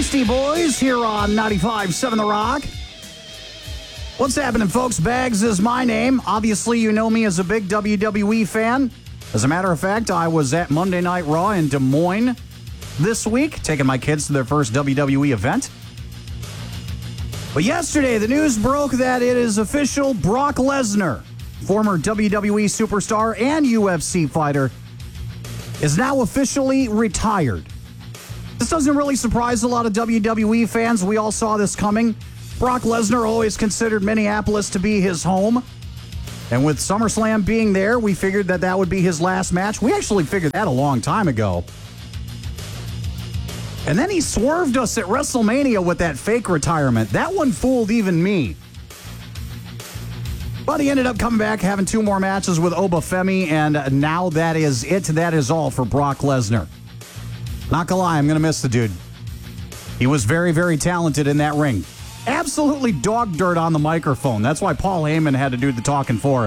Beastie Boys here on 95.7 The Rock. What's happening, folks? Bags is my name. Obviously, you know me as a big WWE fan. As a matter of fact, I was at Monday Night Raw in Des Moines this week, taking my kids to their first WWE event. But yesterday, the news broke that it is official. Brock Lesnar, former WWE superstar and UFC fighter, is now officially retired. This doesn't really surprise a lot of WWE fans. We all saw this coming. Brock Lesnar always considered Minneapolis to be his home. And with SummerSlam being there, we figured that that would be his last match. We actually figured that a long time ago. And then he swerved us at WrestleMania with that fake retirement. That one fooled even me. But he ended up coming back, having 2 more matches with Obafemi, and now that is it. That is all for Brock Lesnar. Not gonna lie, I'm gonna miss the dude. He was very, very talented in that ring. Absolutely dog dirt on the microphone. That's why Paul Heyman had to do the talking for him.